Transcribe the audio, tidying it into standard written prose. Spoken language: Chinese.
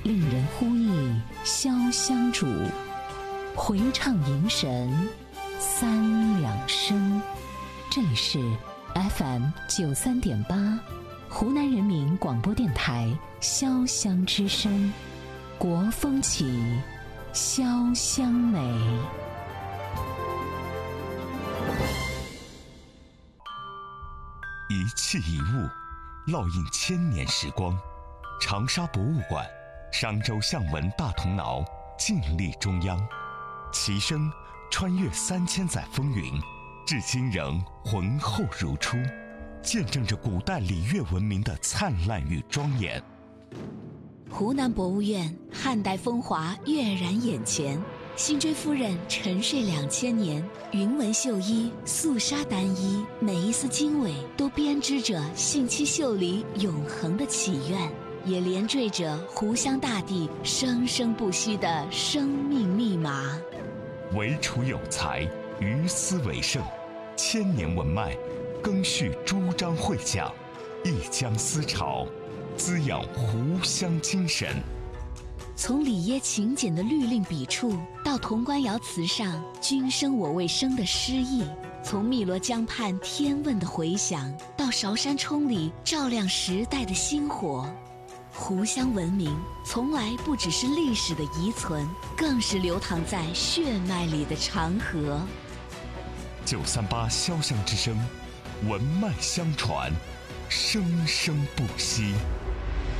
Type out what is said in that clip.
令人呼忆潇湘主，回唱迎神三两声。这里是 FM93.8 湖南人民广播电台潇湘之声，国风起，潇湘美。 一器一物，烙印千年时光。长沙博物馆、商周象纹大铜挠尽力中央，其声穿越3000载风云，至今仍浑厚如初，见证着古代礼乐文明的灿烂与庄严。 湖南博物院汉代风华跃然眼前，辛追夫人沉睡2000年，云纹绣衣、素纱单衣，每一丝经纬都编织着信息秀里永恒的祈愿，也连缀着湖湘大地生生不息的生命密码。 惟楚有才，于斯为盛，千年文脉更续诸章会讲，一江思潮，滋养湖湘精神。 从里耶勤俭的律令笔触，到潼关窑瓷上君生我未生的诗意；从汨罗江畔天问的回响，到韶山冲里照亮时代的星火。湖湘文明从来不只是历史的遗存，更是流淌在血脉里的长河。 938潇湘之声，文脉相传，生生不息。